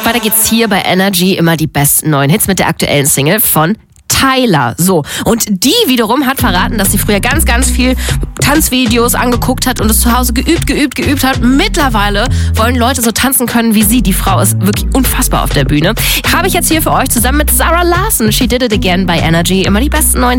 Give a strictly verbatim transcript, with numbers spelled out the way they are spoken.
Weiter geht's hier bei Energy, immer die besten neuen Hits mit der aktuellen Single von Tyler. So, und die wiederum hat verraten, dass sie früher ganz, ganz viel Tanzvideos angeguckt hat und es zu Hause geübt, geübt, geübt hat. Mittlerweile wollen Leute so tanzen können wie sie. Die Frau ist wirklich unfassbar auf der Bühne. Habe ich jetzt hier für euch zusammen mit Zara Larsson. She Did It Again bei Energy. Immer die besten neuen